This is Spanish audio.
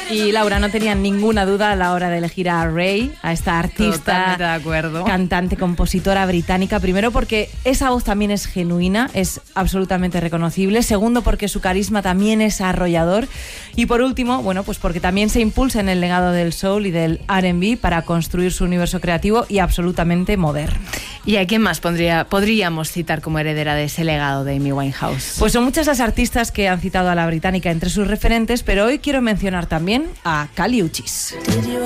Y Laura, no tenía ninguna duda a la hora de elegir a Ray, a esta artista, totalmente de acuerdo, cantante, compositora británica. Primero porque esa voz también es genuina, es absolutamente reconocible. Segundo porque su carisma también es arrollador. Y por último, bueno, pues porque también se impulsa en el legado del soul y del R&B para construir su universo creativo y absolutamente moderno. ¿Y a quién más podríamos citar como heredera de ese legado de Amy Winehouse? Pues son muchas las artistas que han citado a la británica entre sus referentes, pero hoy quiero mencionar también a Kali Uchis.